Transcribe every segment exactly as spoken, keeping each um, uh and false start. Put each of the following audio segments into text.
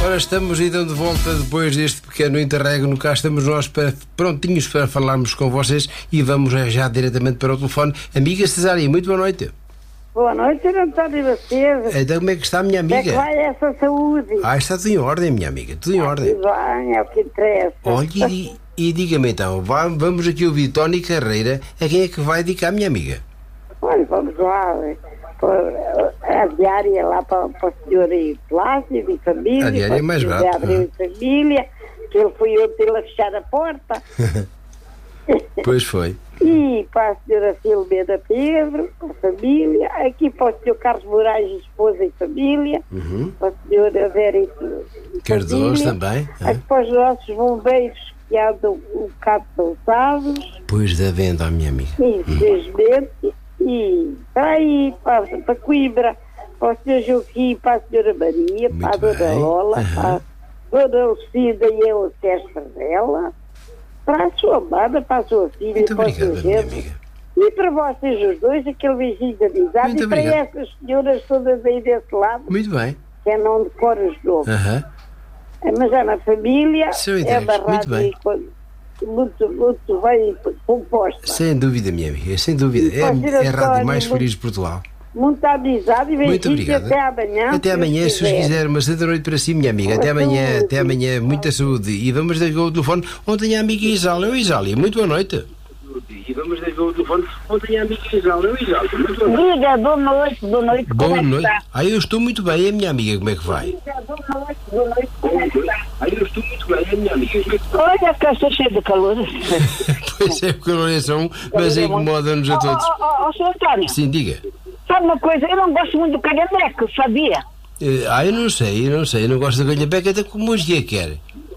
Ora, estamos então de volta depois deste pequeno interregno. Cá estamos nós para, prontinhos para falarmos com vocês e vamos já diretamente para o telefone. Amiga Cesária, muito boa noite. Boa noite, António Bacedo. Então como é que está a minha amiga? Como é que vai essa saúde? Ah, está tudo em ordem, minha amiga, tudo em ah, ordem. Tudo bem, é o que interessa. Olha, e, e diga-me então, vamos aqui ouvir Tony Carreira. A quem é que vai dedicar, minha amiga? Olha, vamos lá, a diária lá para, para o senhor Plácido e família. A diária é mais barata. Abriu e família, que ele foi ontem a fechar a porta. Pois foi. E para a senhora Filomena Pedro, para a família, aqui para o senhor Carlos Moraes, esposa e família, Uhum. para a senhora Vera e Cardoso também. Aqui para os nossos bombeiros que andam um bocado cansados. Pois da venda, a minha amiga. Infelizmente. Uhum. E para aí, para, para Coimbra, para o senhor Joaquim, para a senhora Maria, muito para a dona bem. Lola, Uhum. para a dona Lucida e a orquestra dela, para a sua amada, para a sua filha, Muito para o obrigado, seu minha genro. amiga. E para vocês os dois, aquele beijinho de amizade. Muito e para obrigado. essas senhoras todas aí desse lado, Muito bem. que não decoram os nomes. Aham. Mas é na família, Seu é Ideais, uma muito rádio bem. muito, muito bem composta. Sem dúvida, minha amiga, sem dúvida. É, Pode ser é a rádio António, mais muito- feliz de Portugal. Muita amizade e Muito beijinhos obrigado. até amanhã. Até se amanhã, Deus se os quiser. Uma santa noite para si, minha amiga. Até amanhã, Saúde. até amanhã. Muita saúde. E vamos ligar o telefone. Ontem a amiga Isália. Oi, Isália. Muito boa noite. E vamos ligar o telefone. Ontem a amiga Isália. Eu, Isália. Muito boa noite. Diga, boa noite, boa noite, como Boa é que noite. está? Ah, eu estou muito bem. E a minha amiga, como é que vai? Diga, boa noite, boa noite, como é que está? Aí eu estou muito bem, a minha amiga. Olha, que eu estou cheio de calor. Pois é, porque não é só um, mas incomoda-nos a todos. Ó, ó, ó, senhor António, Sim, diga. sabe uma coisa? Eu não gosto muito do calhambeque, sabia? Eh, Ah, eu não sei, eu não sei. Eu não gosto da galha-beca, até com música quer.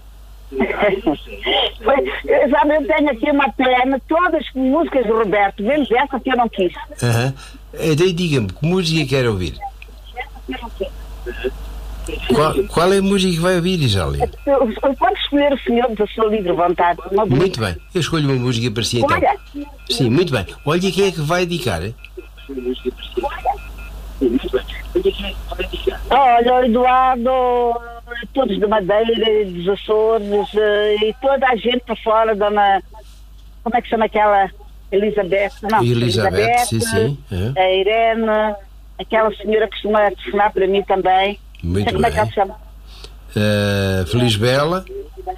Foi- eu, sabe, eu tenho aqui uma plena, todas com músicas do Roberto, menos essa que eu não quis. Aham. Então diga-me, que música quer ouvir? Qual, qual é a música que vai ouvir, Isália? Eu, eu posso escolher o senhor da sua livre vontade. Uma boa. Muito bem. Eu escolho uma música para si, então. Olha, Sim, muito bem. Olha quem é que vai dedicar. Hein? olha, o Eduardo, todos de Madeira, dos Açores, eh, e toda a gente para fora, dona. Como é que chama aquela? Elizabeth? Não, Elizabeth, sim, sim. Aham. A Irene, aquela senhora que costuma telefonar para mim também. Muito Sei como é que ela bem. se chama? Uh, Feliz Bela.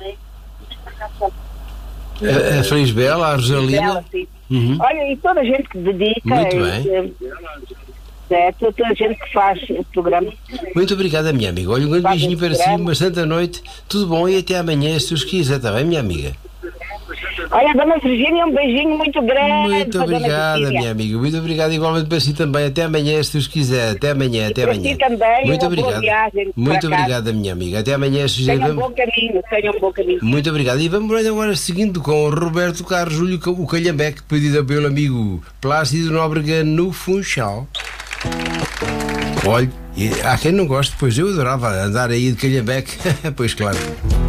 A, a Feliz Bela, a Rosalina. Ela, sim. Uhum. Olha, e toda a gente que dedica. Muito e, bem. É, toda a gente que faz o programa. Muito obrigada, minha amiga. Olha, um grande Faz beijinho um para si, programa. uma santa noite. Tudo bom e até amanhã, se os quiser, está bem, minha amiga? Olha, dona Virgínia, um beijinho muito grande. Muito para a dona obrigada, Virgínia. minha amiga. Muito obrigado igualmente para si também. Até amanhã, se os quiser. Até amanhã, até para amanhã. si também, Muito uma boa obrigado. viagem para Muito casa. obrigada, minha amiga. Até amanhã, se quiser. Tenha um bom caminho, tenha um bom caminho. Muito obrigado. E vamos agora seguindo com o Roberto Carlos Júlio, o Calhambeque, pedido pelo amigo Plácido Nóbrega no Funchal. Olha, e há quem não goste, pois eu adorava andar aí de Calhambeque. Pois claro.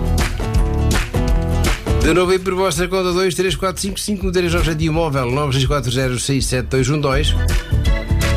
De novo aí por vossa conta dois três quatro cinco cinco um três nove sete móvel nove seis quatro zero seis sete dois um dois.